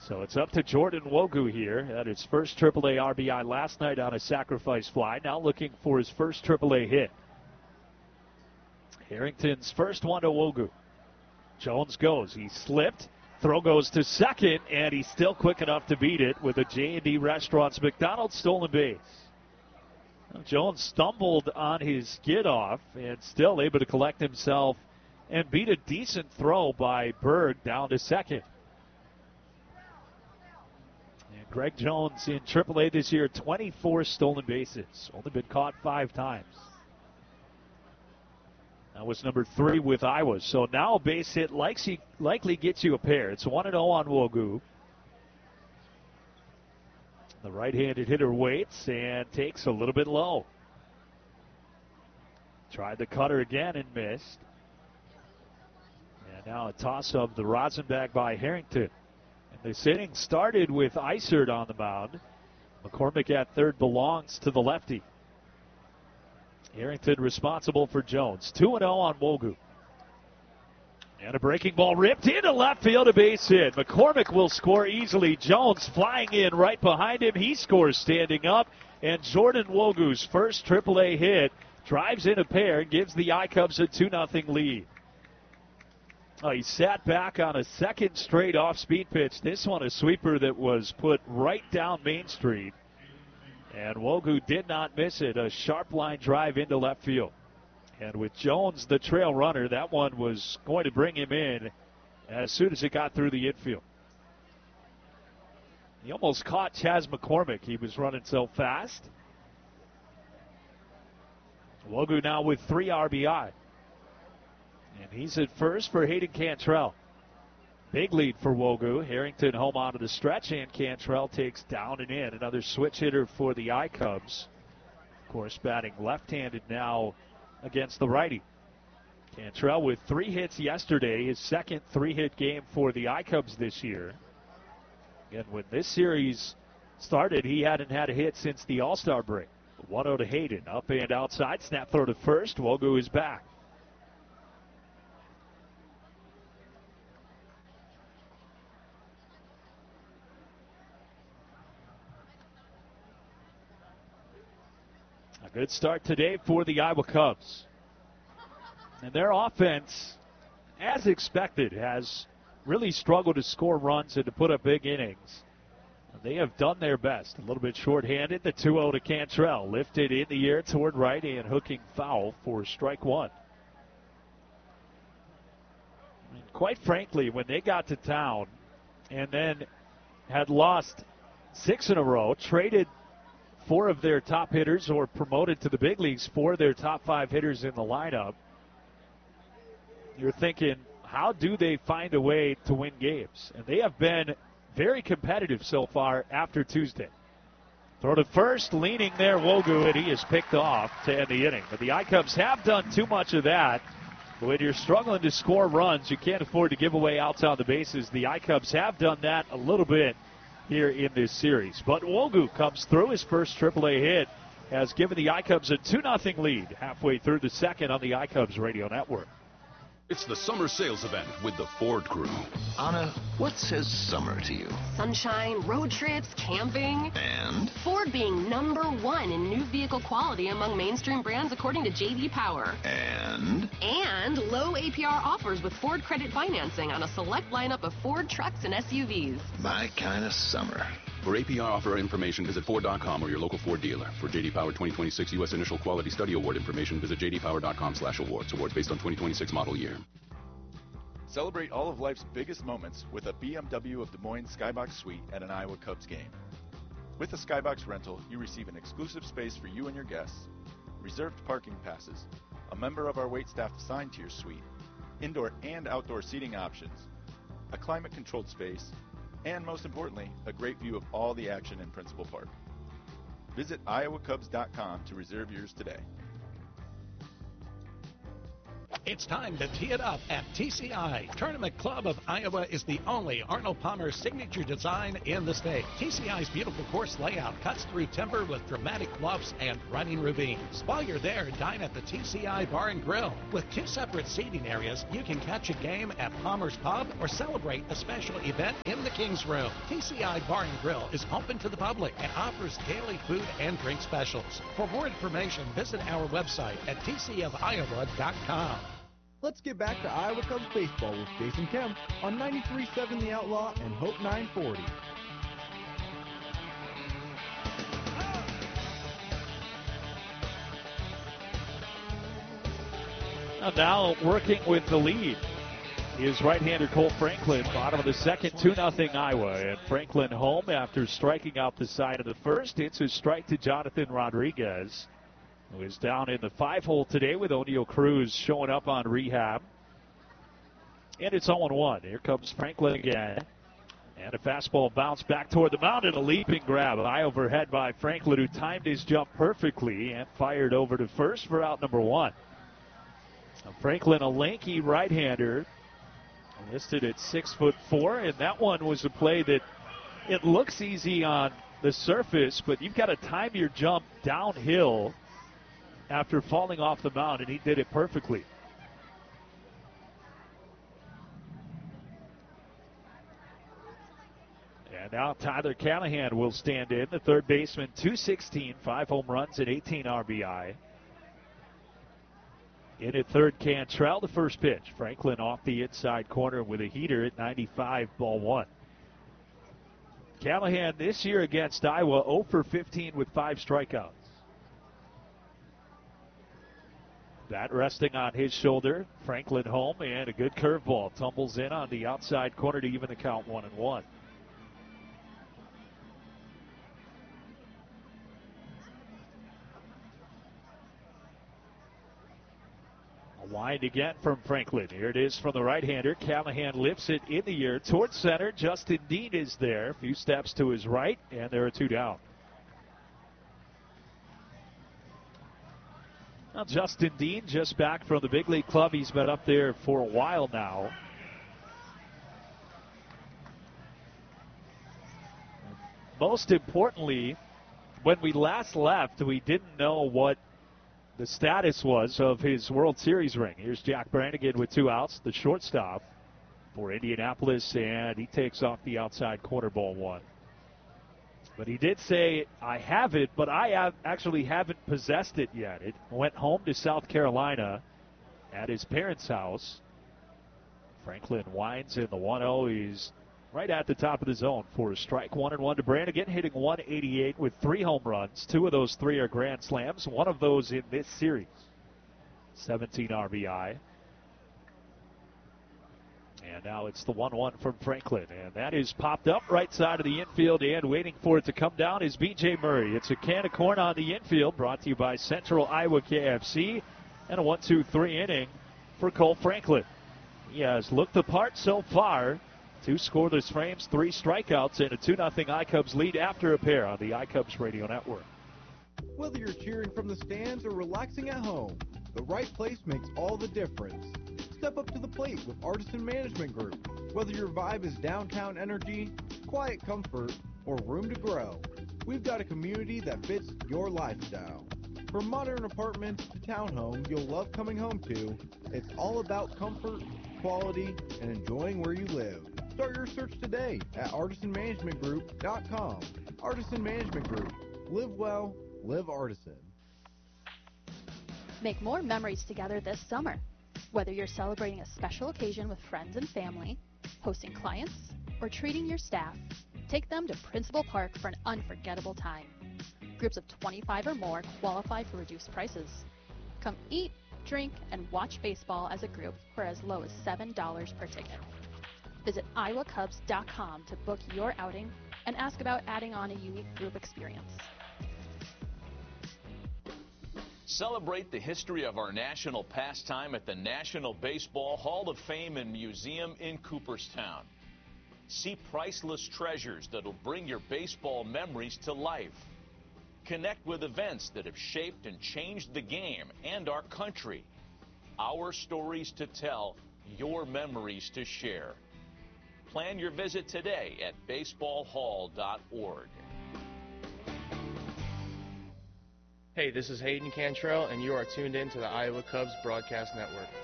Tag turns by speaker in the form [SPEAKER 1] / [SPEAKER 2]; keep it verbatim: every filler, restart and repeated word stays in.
[SPEAKER 1] So it's up to Jordan Wogu here. Had his first triple A R B I last night on a sacrifice fly. Now looking for his first triple A hit. Harrington's first one to Wogu. Jones goes. He slipped. Throw goes to second, and he's still quick enough to beat it with a J and D Restaurants McDonald's stolen base. Jones stumbled on his get off and still able to collect himself and beat a decent throw by Berg down to second. And Greg Jones in triple A this year, twenty-four stolen bases. Only been caught five times. That was number three with Iowa. So now a base hit likely, likely gets you a pair. It's one and oh on Wogu. The right-handed hitter waits and takes a little bit low. Tried the cutter again and missed. And now a toss-up, the Rosenbach by Harrington. And this inning started with Isert on the mound. McCormick at third belongs to the lefty. Harrington responsible for Jones. two and oh on Wogu. And a breaking ball ripped into left field, a base hit. McCormick will score easily. Jones flying in right behind him. He scores standing up. And Jordan Wogu's first triple A hit drives in a pair and gives the I-Cubs a two nothing lead. Oh, he sat back on a second straight off-speed pitch. This one a sweeper that was put right down Main Street. And Wogu did not miss it. A sharp line drive into left field. And with Jones, the trail runner, that one was going to bring him in as soon as it got through the infield. He almost caught Chas McCormick. He was running so fast. Wogu now with three R B I. And he's at first for Hayden Cantrell. Big lead for Wogu. Harrington home out of the stretch, and Cantrell takes down and in. Another switch hitter for the I-Cubs. Of course, batting left-handed now against the righty. Cantrell with three hits yesterday, his second three-hit game for the I-Cubs this year. And when this series started, he hadn't had a hit since the All-Star break. one oh to Hayden, up and outside, snap throw to first. Wogu is back. A good start today for the Iowa Cubs. And their offense, as expected, has really struggled to score runs and to put up big innings. They have done their best. A little bit shorthanded. The two oh to Cantrell. Lifted in the air toward right and hooking foul for strike one. I mean, quite frankly, when they got to town and then had lost six in a row, traded four of their top hitters or promoted to the big leagues, four of their top five hitters in the lineup, you're thinking, how do they find a way to win games? And they have been very competitive so far after Tuesday. Throw to first, leaning there, Wogu, and he is picked off to end the inning. But the I-Cubs have done too much of that. When you're struggling to score runs, you can't afford to give away outs on the bases. The I-Cubs have done that a little bit here in this series. But Wogu comes through. His first triple A hit has given the I-Cubs a two nothing lead halfway through the second on the I-Cubs radio network.
[SPEAKER 2] It's the summer sales event with the Ford Crew.
[SPEAKER 3] Anna, what says summer to you?
[SPEAKER 4] Sunshine, road trips, camping.
[SPEAKER 3] And?
[SPEAKER 4] Ford being number one in new vehicle quality among mainstream brands according to J D Power.
[SPEAKER 3] And?
[SPEAKER 4] And low A P R offers with Ford credit financing on a select lineup of Ford trucks and S U Vs.
[SPEAKER 3] My kind of summer.
[SPEAKER 2] For A P R offer information, visit Ford dot com or your local Ford dealer. For J D Power twenty twenty-six U S Initial Quality Study Award information, visit J D Power dot com slash awards. Awards based on twenty twenty-six model year.
[SPEAKER 5] Celebrate all of life's biggest moments with a B M W of Des Moines Skybox Suite at an Iowa Cubs game. With a Skybox rental, you receive an exclusive space for you and your guests, reserved parking passes, a member of our waitstaff assigned to your suite, indoor and outdoor seating options, a climate-controlled space, and most importantly, a great view of all the action in Principal Park. Visit Iowa Cubs dot com to reserve yours today.
[SPEAKER 6] It's time to tee it up at T C I. Tournament Club of Iowa is the only Arnold Palmer signature design in the state. T C I's beautiful course layout cuts through timber with dramatic bluffs and running ravines. While you're there, dine at the T C I Bar and Grill. With two separate seating areas, you can catch a game at Palmer's Pub or celebrate a special event in the King's Room. T C I Bar and Grill is open to the public and offers daily food and drink specials. For more information, visit our website at t c of iowa dot com.
[SPEAKER 7] Let's get back to Iowa Cubs baseball with Jason Kemp on ninety-three point seven The Outlaw and Hope nine forty.
[SPEAKER 1] Now working with the lead is right-hander Cole Franklin, bottom of the second, two nothing Iowa. And Franklin home after striking out the side of the first. It's a strike to Jonathan Rodriguez, who is down in the five-hole today with O'Neal Cruz showing up on rehab. And it's oh one one. Here comes Franklin again. And a fastball bounce back toward the mound and a leaping grab. High overhead by Franklin, who timed his jump perfectly and fired over to first for out number one. Now Franklin, a lanky right-hander, listed at six foot four, and that one was a play that it looks easy on the surface, but you've got to time your jump downhill after falling off the mound, and he did it perfectly. And now Tyler Callahan will stand in, the third baseman, two sixteen, five home runs and eighteen R B I. In at third, Cantrell, the first pitch. Franklin off the inside corner with a heater at ninety-five, ball one. Callahan this year against Iowa, oh for fifteen with five strikeouts. That resting on his shoulder. Franklin home, and a good curveball tumbles in on the outside corner to even the count one and one. A wind again from Franklin. Here it is from the right-hander. Callahan lifts it in the air towards center. Justin Dean is there. A few steps to his right, and there are two down. Now, Justin Dean just back from the big league club. He's been up there for a while now. Most importantly, when we last left, we didn't know what the status was of his World Series ring. Here's Jack Brannigan with two outs, the shortstop for Indianapolis, and he takes off the outside corner, ball one. But he did say, I have it, but I have actually haven't possessed it yet. It went home to South Carolina at his parents' house. Franklin winds in the one oh. He's right at the top of the zone for a strike. One and one to Brannigan, hitting one eighty-eight with three home runs. Two of those three are grand slams. One of those in this series. seventeen R B I. And now it's the one one from Franklin. And that is popped up right side of the infield, and waiting for it to come down is B J Murray. It's a can of corn on the infield, brought to you by Central Iowa K F C. And a one two three inning for Cole Franklin. He has looked the part so far. Two scoreless frames, three strikeouts, and a two nothing iCubs lead after a pair on the iCubs Radio Network.
[SPEAKER 7] Whether you're cheering from the stands or relaxing at home, the right place makes all the difference. Step up to the plate with Artisan Management Group. Whether your vibe is downtown energy, quiet comfort, or room to grow, we've got a community that fits your lifestyle. From modern apartments to townhomes you'll love coming home to, it's all about comfort, quality, and enjoying where you live. Start your search today at artisan management group dot com. Artisan Management Group. Live well, live Artisan.
[SPEAKER 8] Make more memories together this summer. Whether you're celebrating a special occasion with friends and family, hosting clients, or treating your staff, take them to Principal Park for an unforgettable time. Groups of twenty-five or more qualify for reduced prices. Come eat, drink, and watch baseball as a group for as low as seven dollars per ticket. Visit iowa cubs dot com to book your outing and ask about adding on a unique group experience.
[SPEAKER 9] Celebrate the history of our national pastime at the National Baseball Hall of Fame and Museum in Cooperstown. See priceless treasures that'll bring your baseball memories to life. Connect with events that have shaped and changed the game and our country. Our stories to tell, your memories to share. Plan your visit today at baseball hall dot org.
[SPEAKER 10] Hey, this is Hayden Cantrell, and you are tuned in to the Iowa Cubs Broadcast Network.